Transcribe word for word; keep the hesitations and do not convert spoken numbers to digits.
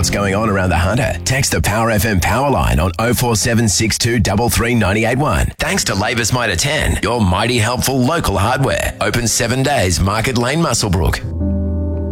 what's going on around the Hunter, text the Power F M power line on oh four seven six two three three nine eight one. Thanks to Labour's Mitre ten, your mighty helpful local hardware. Open seven days, Market Lane, Muswellbrook.